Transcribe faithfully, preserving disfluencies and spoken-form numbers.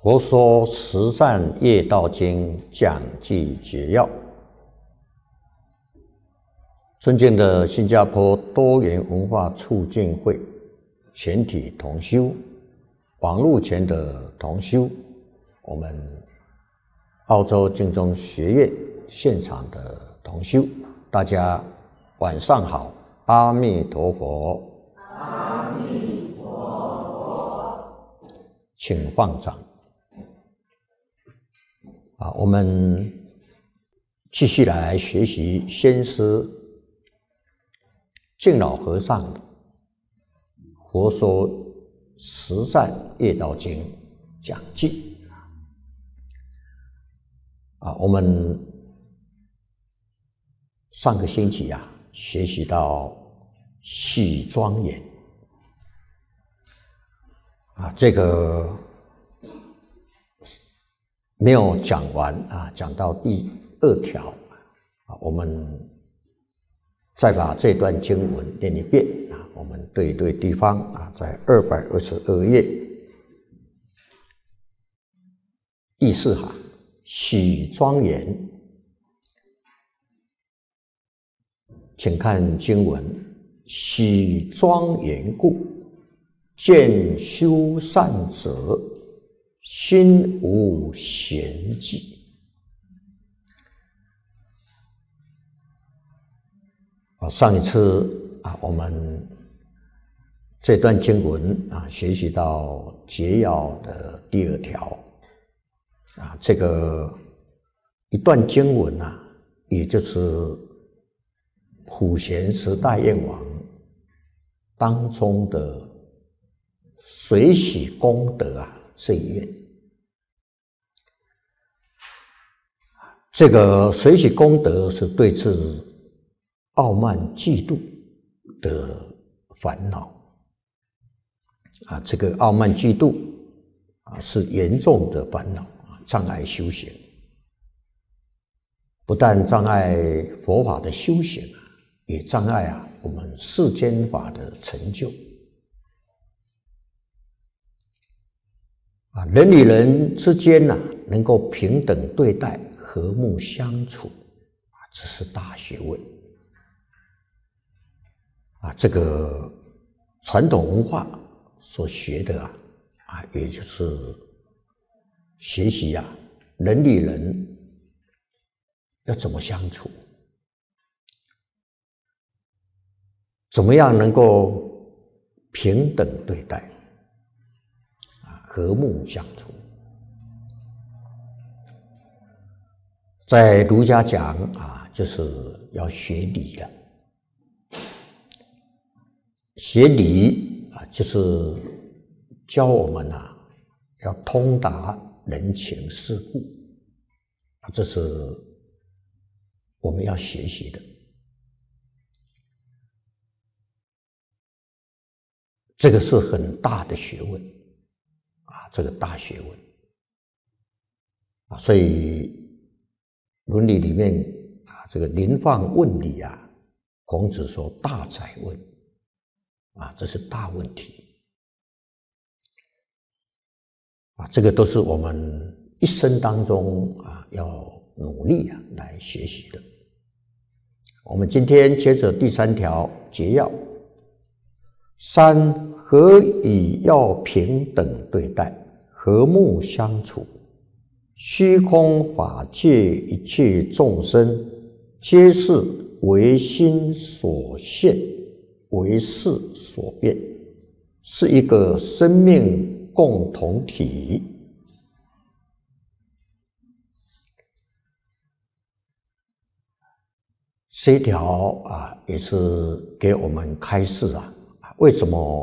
佛说十善业道经讲记解要。尊敬的新加坡多元文化促进会全体同修，网络前的同修，我们澳洲净宗学院现场的同修，大家晚上好，阿弥陀佛。 阿弥陀佛。 请放掌。啊，我们继续来学习先师净老和尚的《佛说十善业道经》讲记。啊，我们上个星期啊，学习到喜庄严。啊，这个没有讲完啊，讲到第二条啊，我们再把这段经文念一遍啊，我们对一对地方啊，在二百二十二页第四行，喜庄严，请看经文：喜庄严故，见修善者心无闲寂。啊，上一次啊，我们这段经文啊，学习到结要的第二条啊，这个一段经文啊，也就是普贤十大愿王当中的随喜功德啊这一愿。这个随喜功德是对治傲慢嫉妒的烦恼啊，这个傲慢嫉妒啊是严重的烦恼，障碍修行，不但障碍佛法的修行啊，也障碍啊我们世间法的成就。啊，人与人之间呐、啊，能够平等对待、和睦相处啊，这是大学问。啊，这个传统文化所学的啊，啊，也就是学习啊，人与人要怎么相处，怎么样能够平等对待，啊，和睦相处。在儒家讲啊，就是要学礼了。学礼啊，就是教我们啊，要通达人情世故啊，这是我们要学习的。这个是很大的学问啊，这个大学问啊，所以伦理里面啊，这个临放问礼啊，孔子说大哉问。啊，这是大问题啊！这个都是我们一生当中啊要努力啊来学习的。我们今天接着第三条结要：三何以要平等对待、和睦相处？虚空法界一切众生，皆是唯心所现。为事所变，是一个生命共同体。这一条啊，也是给我们开示啊，为什么